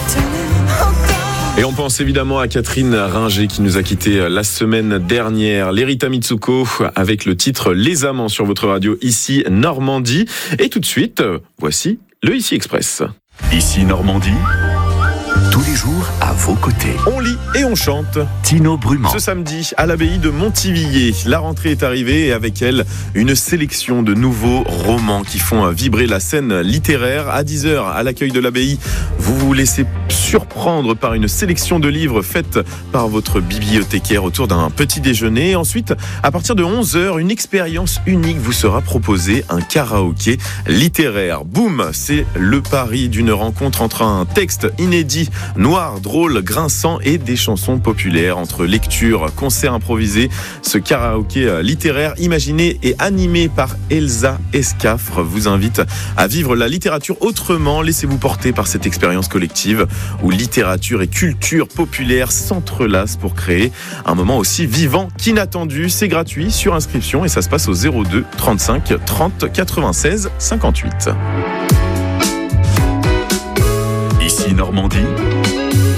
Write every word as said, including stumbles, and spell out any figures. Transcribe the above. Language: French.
Et on pense évidemment à Catherine Ringer qui nous a quittés la semaine dernière. Lerita Mitsuko avec le titre Les Amants sur votre radio Ici Normandie. Et tout de suite, voici le Ici Express. Ici Normandie, tous les jours à vos côtés. On lit et on chante. Tino Brumand. Ce samedi, à l'abbaye de Montivilliers, la rentrée est arrivée et avec elle, une sélection de nouveaux romans qui font vibrer la scène littéraire. À dix heures, à l'accueil de l'abbaye, vous vous laissez surprendre par une sélection de livres faite par votre bibliothécaire autour d'un petit déjeuner. Ensuite, à partir de onze heures, une expérience unique vous sera proposée, un karaoké littéraire. Boum, c'est le pari d'une rencontre entre un texte inédit, noir, drôle, grinçant et des chansons populaires. Entre lecture, concert improvisé, ce karaoké littéraire imaginé et animé par Elsa Escafre vous invite à vivre la littérature autrement. Laissez-vous porter par cette expérience collective où littérature et culture populaire s'entrelacent pour créer un moment aussi vivant qu'inattendu. C'est gratuit sur inscription et ça se passe au zéro deux trente-cinq trente quatre-vingt-seize cinquante-huit. Ici Normandie,